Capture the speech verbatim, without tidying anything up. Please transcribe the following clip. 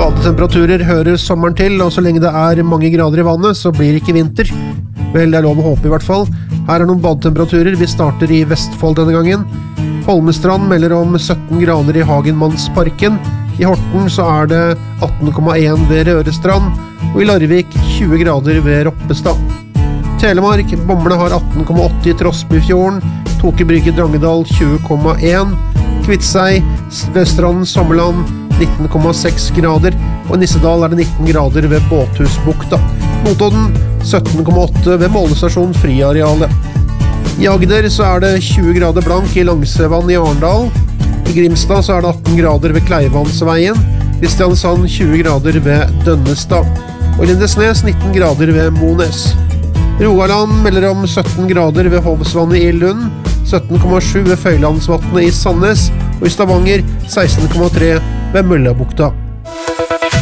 Badetemperaturer hører sommeren til, og så lenge det er mange grader i vannet, så blir det ikke vinter. Vel, det er lov å håpe i hvert fall. Her er noen badetemperaturer. Vi starter i Vestfold denne gangen. Holmestrand melder om sytten grader i Hagenmannsparken. I Horten så er det atten komma en ved Rørestrand, og i Larvik tjue grader ved Roppestad. Telemark, Bomble har atten komma åtte i Trosbyfjorden, Tokebrygge Drangedal tjue komma en, Kvitsei, Veststrand, Sommerland nitten komma seks grader, og i Nissedal er det nitten grader ved Båthusbukta. Notodden sytten komma åtte ved målestasjon Friarealet. I Agder så er det tjue grader blank i Langsevann i Arendal. I Grimstad så er det atten grader ved Kleivansveien. Kristiansand tjue grader ved Dønnestad. Og i Lindesnes nitten grader ved Mones. Rogaland melder om sytten grader ved Hovsvannet i Lund, sytten komma sju ved Føylandsvatnet i Sandnes, og i Stavanger seksten komma tre ved Møllabukta.